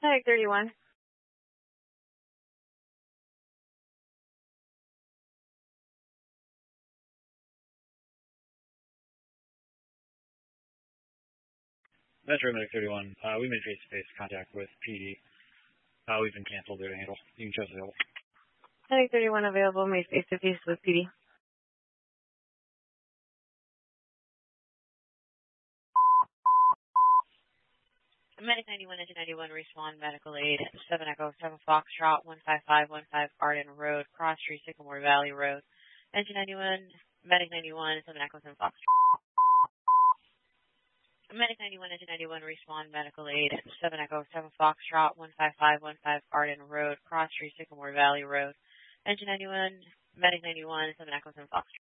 Medic 31. Metro Medic 31, we made face-to-face contact with PD. We've been canceled due to handle. You can trust available. Medic 31 available, made face-to-face with PD. Medic 91, Engine 91, respond medical aid, 7 Echo, 7 Foxtrot, 15515 Arden Road, Cross Street, Sycamore Valley Road. Engine 91, Medic 91, 7 Echo, 7 Foxtrot. Medic 91, Engine 91, respond medical aid, 7 Echo, 7 Foxtrot, 15515 Arden Road, Cross Street, Sycamore Valley Road. Engine 91, Medic 91, 7 Echo, 7 Foxtrot.